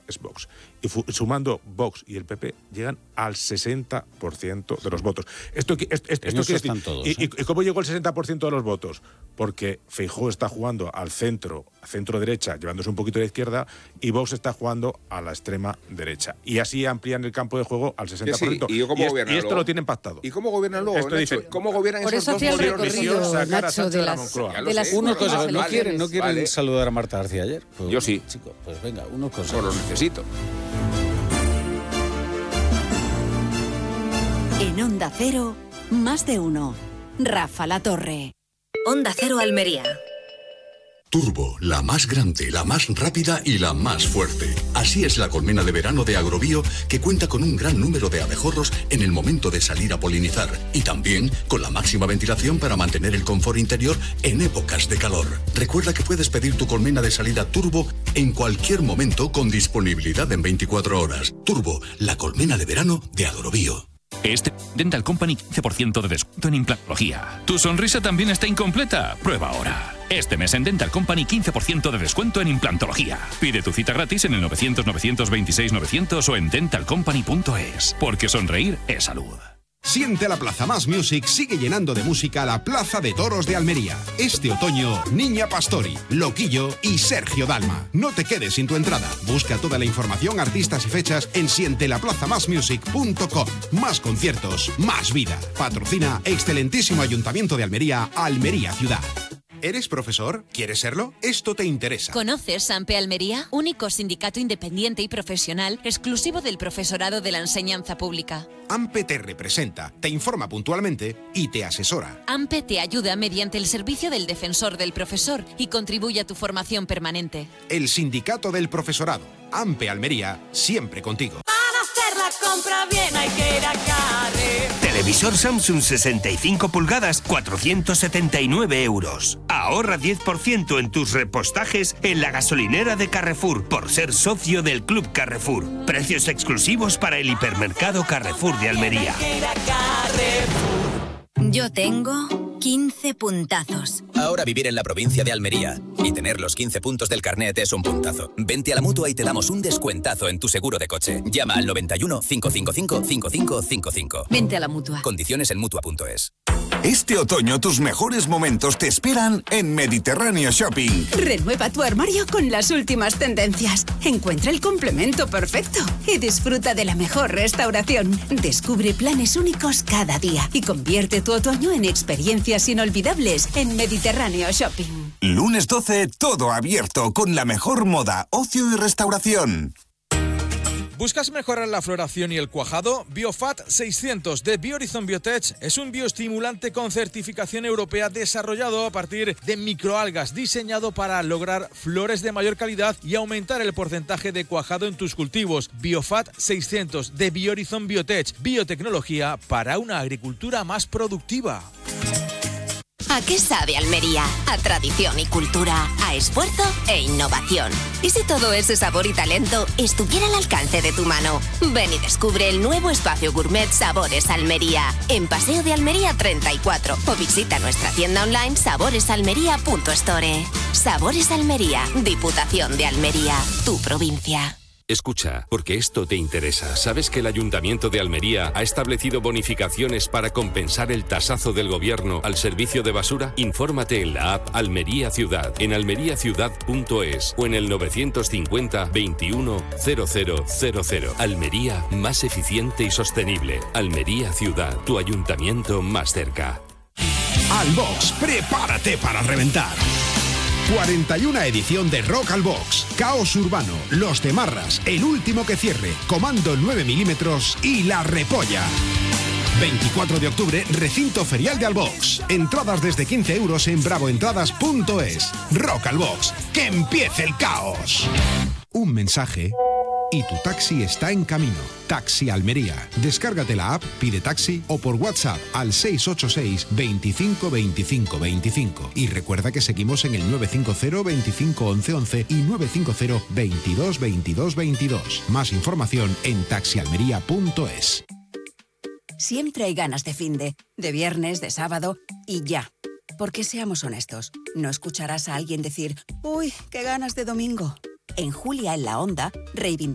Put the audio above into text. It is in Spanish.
es Vox. Y sumando Vox y el PP llegan al 60% de los votos. Esto quiere decir, todos, ¿y cómo llegó el 60% de los votos? Porque Feijóo está jugando al centro derecha, llevándose un poquito a la izquierda, y Vox está jugando a la extrema derecha. Y así amplían el campo de juego al 60%. Sí, y esto lo tienen pactado. ¿Y cómo gobiernan luego, Nacho? ¿Cómo gobiernan por esos eso dos hacía el modelos? recorrido, Nacho, de las unos consejos. ¿No elecciones. quieren saludar a Marta García ayer? Pues, yo sí. Chicos, pues venga, unos consejos. Pues los necesito. En Onda Cero, más de uno. Rafa La Torre. Onda Cero Almería. Turbo, la más grande, la más rápida y la más fuerte. Así es la colmena de verano de Agrobio, que cuenta con un gran número de abejorros en el momento de salir a polinizar y también con la máxima ventilación para mantener el confort interior en épocas de calor. Recuerda que puedes pedir tu colmena de salida Turbo en cualquier momento con disponibilidad en 24 horas. Turbo, la colmena de verano de Agrobio. Dental Company 15% de descuento en implantología. ¿Tu sonrisa también está incompleta? Prueba ahora. Este mes en Dental Company 15% de descuento en implantología. Pide tu cita gratis en el 900-926-900 o en dentalcompany.es. Porque sonreír es salud. Siente la Plaza Más Music sigue llenando de música la Plaza de Toros de Almería. Este otoño, Niña Pastori, Loquillo y Sergio Dalma. No te quedes sin tu entrada. Busca toda la información, artistas y fechas en sientelaplazamasmusic.com. Más conciertos, más vida. Patrocina excelentísimo Ayuntamiento de Almería, Almería Ciudad. ¿Eres profesor? ¿Quieres serlo? Esto te interesa. ¿Conoces SAMPE Almería? Único sindicato independiente y profesional exclusivo del profesorado de la enseñanza pública. AMPE te representa, te informa puntualmente y te asesora. AMPE te ayuda mediante el servicio del defensor del profesor y contribuye a tu formación permanente. El sindicato del profesorado. AMPE Almería, siempre contigo. Para hacer la compra bien hay que ir a Carre. Televisor Samsung 65 pulgadas, 479 €. Ahorra 10% en tus repostajes en la gasolinera de Carrefour por ser socio del Club Carrefour. Precios exclusivos para el hipermercado Carrefour de Almería. Yo tengo 15 puntazos. Ahora vivir en la provincia de Almería y tener los 15 puntos del carnet es un puntazo. Vente a la Mutua y te damos un descuentazo en tu seguro de coche. Llama al 91 555 5555. Vente a la Mutua. Condiciones en Mutua.es. Este otoño tus mejores momentos te esperan en Mediterráneo Shopping. Renueva tu armario con las últimas tendencias. Encuentra el complemento perfecto y disfruta de la mejor restauración. Descubre planes únicos cada día y convierte tu otoño en experiencias inolvidables en Mediterráneo Shopping. Lunes 12, todo abierto con la mejor moda, ocio y restauración. ¿Buscas mejorar la floración y el cuajado? Biofat 600 de Biohorizon Biotech es un bioestimulante con certificación europea desarrollado a partir de microalgas, diseñado para lograr flores de mayor calidad y aumentar el porcentaje de cuajado en tus cultivos. Biofat 600 de Biohorizon Biotech, biotecnología para una agricultura más productiva. ¿A qué sabe Almería? A tradición y cultura, a esfuerzo e innovación. ¿Y si todo ese sabor y talento estuviera al alcance de tu mano? Ven y descubre el nuevo espacio gourmet Sabores Almería, en Paseo de Almería 34, o visita nuestra tienda online saboresalmería.store. Sabores Almería, Diputación de Almería, tu provincia. Escucha, porque esto te interesa. ¿Sabes que el Ayuntamiento de Almería ha establecido bonificaciones para compensar el tasazo del gobierno al servicio de basura? Infórmate en la app Almería Ciudad, en almeriaciudad.es o en el 950 21 0000. Almería, más eficiente y sostenible. Almería Ciudad, tu ayuntamiento más cerca. Al Box, prepárate para reventar. 41 edición de Rock al Box, Caos Urbano, Los Demarras, El Último que Cierre, Comando 9 milímetros y La Repolla. 24 de octubre, recinto ferial de Albox. Entradas desde 15 € en bravoentradas.es. Rock al Box, que empiece el caos. Un mensaje y tu taxi está en camino. Taxi Almería. Descárgate la app, pide taxi o por WhatsApp al 686 25 25 25. Y recuerda que seguimos en el 950 25 11 11 y 950 22 22 22. Más información en taxialmería.es. Siempre hay ganas de finde, de viernes, de sábado y ya. Porque seamos honestos, no escucharás a alguien decir, uy, qué ganas de domingo. En Julia en la Onda reivindicamos